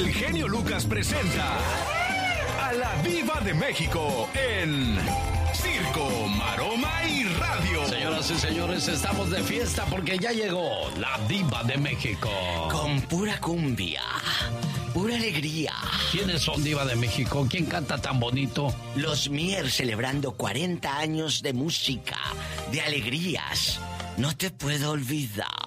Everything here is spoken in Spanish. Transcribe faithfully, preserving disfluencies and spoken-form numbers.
el genio Lucas presenta a la Diva de México en Circo, Maroma y Radio. Señoras y señores, estamos de fiesta porque ya llegó la Diva de México. Con pura cumbia, pura alegría. ¿Quiénes son Diva de México? ¿Quién canta tan bonito? Los Mier celebrando cuarenta años de música, de alegrías. No te puedo olvidar.